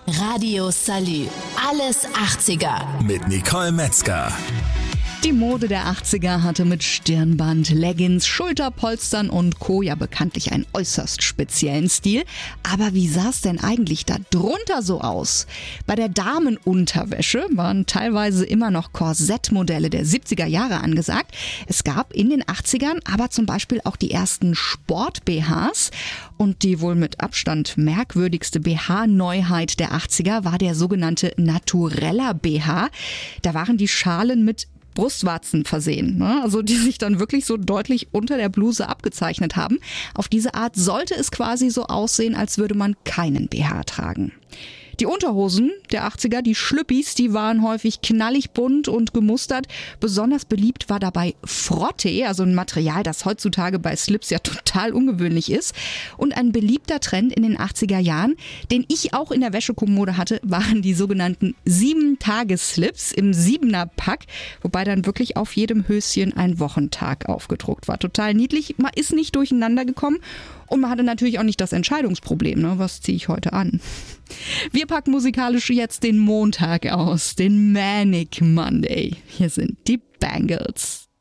Radio Salü. Alles 80er. Mit Nicole Metzger. Die Mode der 80er hatte mit Stirnband, Leggings, Schulterpolstern und Co. ja bekanntlich einen äußerst speziellen Stil. Aber wie sah es denn eigentlich da drunter so aus? Bei der Damenunterwäsche waren teilweise immer noch Korsettmodelle der 70er Jahre angesagt. Es gab in den 80ern aber zum Beispiel auch die ersten Sport-BHs. Und die wohl mit Abstand merkwürdigste BH-Neuheit der 80er war der sogenannte Naturella BH. Da waren die Schalen mit Brustwarzen versehen, ne? Also die sich dann wirklich so deutlich unter der Bluse abgezeichnet haben. Auf diese Art sollte es quasi so aussehen, als würde man keinen BH tragen. Die Unterhosen der 80er, die Schlüppis, die waren häufig knallig bunt und gemustert. Besonders beliebt war dabei Frottee, also ein Material, das heutzutage bei Slips ja total ungewöhnlich ist. Und ein beliebter Trend in den 80er Jahren, den ich auch in der Wäschekommode hatte, waren die sogenannten 7-Tage-Slips im 7er-Pack, wobei dann wirklich auf jedem Höschen ein Wochentag aufgedruckt war. Total niedlich, man ist nicht durcheinander gekommen. Und man hatte natürlich auch nicht das Entscheidungsproblem, ne? Was ziehe ich heute an? Wir packen musikalisch jetzt den Montag aus, den Manic Monday. Hier sind die Bangles.